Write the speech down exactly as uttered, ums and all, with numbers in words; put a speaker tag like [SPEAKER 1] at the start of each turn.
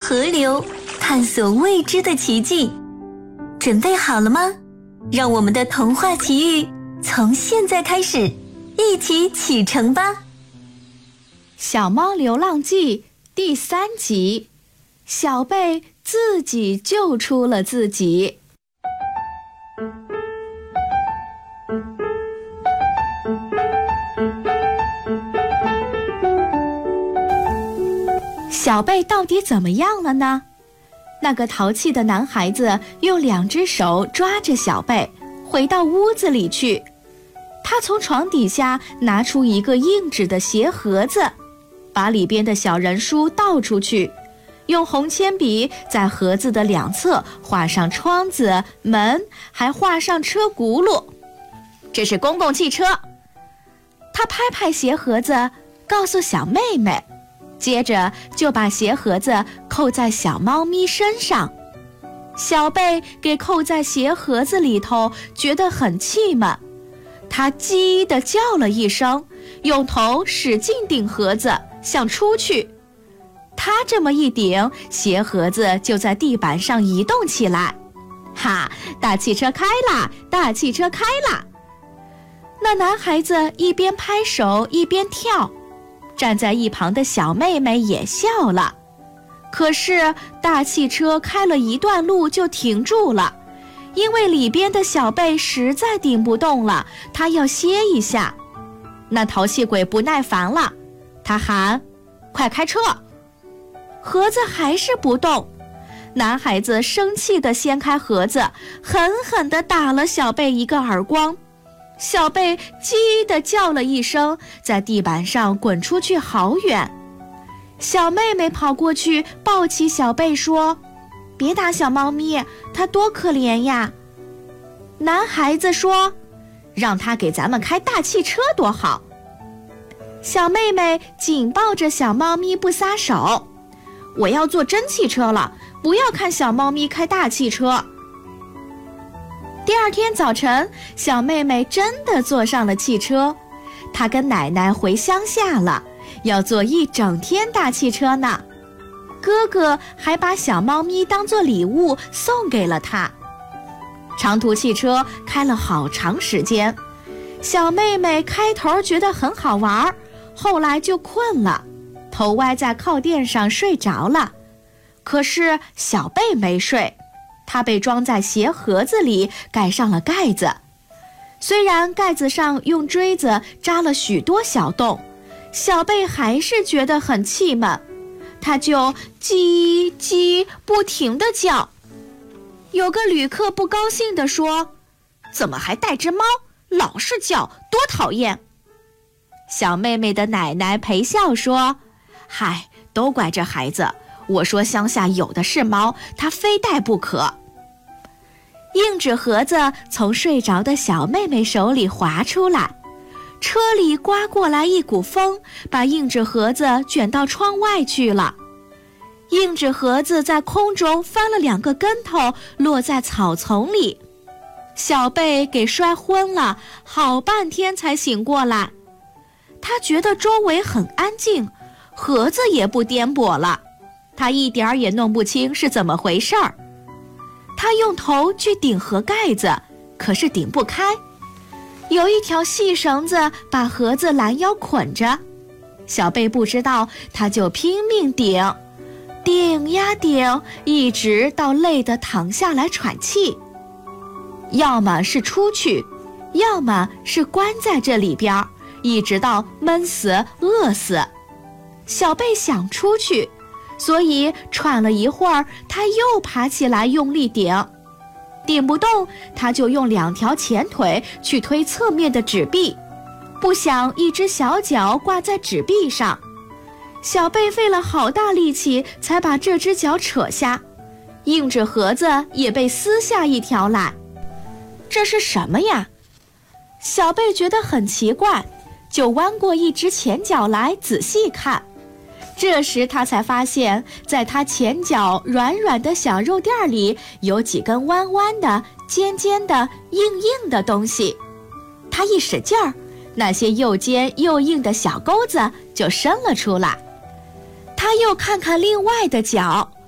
[SPEAKER 1] 河流，探索未知的奇迹。准备好了吗？让我们的童话奇遇从现在开始，一起启程吧！
[SPEAKER 2] 小猫流浪记第三集，小贝自己救出了自己。小贝到底怎么样了呢？那个淘气的男孩子用两只手抓着小贝，回到屋子里去。他从床底下拿出一个硬纸的鞋盒子，把里边的小人书倒出去，用红铅笔在盒子的两侧画上窗子、门，还画上车轱辘。这是公共汽车。他拍拍鞋盒子，告诉小妹妹，接着就把鞋盒子扣在小猫咪身上。小贝给扣在鞋盒子里头，觉得很气闷，他叽地叫了一声，用头使劲顶盒子，想出去。他这么一顶，鞋盒子就在地板上移动起来。哈，大汽车开啦，大汽车开啦！那男孩子一边拍手一边跳，站在一旁的小妹妹也笑了。可是大汽车开了一段路就停住了，因为里边的小贝实在顶不动了，他要歇一下。那淘气鬼不耐烦了，他喊：快开车！盒子还是不动。男孩子生气地掀开盒子，狠狠地打了小贝一个耳光。小贝叽地叫了一声，在地板上滚出去好远。小妹妹跑过去抱起小贝说：别打小猫咪，它多可怜呀。男孩子说：让他给咱们开大汽车多好。小妹妹紧抱着小猫咪不撒手：我要坐真汽车了，不要看小猫咪开大汽车。第二天早晨，小妹妹真的坐上了汽车，她跟奶奶回乡下了，要坐一整天大汽车呢。哥哥还把小猫咪当作礼物送给了她。长途汽车开了好长时间，小妹妹开头觉得很好玩，后来就困了，头歪在靠垫上睡着了。可是小贝没睡，它被装在鞋盒子里，盖上了盖子。虽然盖子上用锥子扎了许多小洞，小贝还是觉得很气闷，它就叽叽不停地叫。有个旅客不高兴地说：怎么还带只猫，老是叫，多讨厌。小妹妹的奶奶陪笑说：嗨，都怪这孩子，我说乡下有的是猫，他非带不可。硬纸盒子从睡着的小妹妹手里滑出来，车里刮过来一股风，把硬纸盒子卷到窗外去了。硬纸盒子在空中翻了两个跟头，落在草丛里。小贝给摔昏了，好半天才醒过来。他觉得周围很安静，盒子也不颠簸了，他一点儿也弄不清是怎么回事儿。他用头去顶盒盖子，可是顶不开。有一条细绳子把盒子拦腰捆着，小贝不知道，他就拼命顶，顶呀顶，一直到累得躺下来喘气。要么是出去，要么是关在这里边，一直到闷死饿死。小贝想出去，所以喘了一会儿，他又爬起来用力顶，顶不动，他就用两条前腿去推侧面的纸壁，不想一只小脚挂在纸壁上。小贝费了好大力气才把这只脚扯下，硬纸盒子也被撕下一条来。这是什么呀？小贝觉得很奇怪，就弯过一只前脚来仔细看。这时他才发现，在他前脚软软的小肉垫里有几根弯弯的、尖尖的、硬硬的东西。他一使劲儿，那些又尖又硬的小钩子就伸了出来。他又看看另外的脚，